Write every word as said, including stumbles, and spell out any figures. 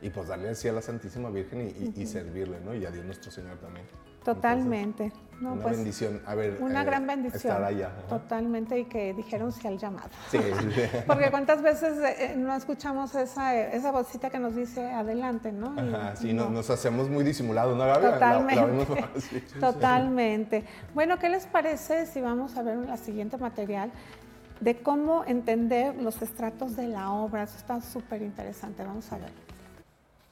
y pues darle así a la Santísima Virgen y, y, uh-huh. y servirle, ¿no? Y a Dios nuestro Señor también. Totalmente. Entonces, no, una pues, bendición, a ver. Una eh, gran bendición. Estar allá. Ajá. Totalmente, y que dijeron sí al llamado. Sí, sí. Porque cuántas veces eh, no escuchamos esa, esa vocita que nos dice adelante, ¿no? Y, Ajá, sí, no. nos, nos hacemos muy disimulados, ¿no, Gaby? Totalmente. La, la vemos, sí. Totalmente. Bueno, ¿qué les parece si vamos a ver la siguiente material de cómo entender los estratos de la obra? Eso está súper interesante, vamos a ver.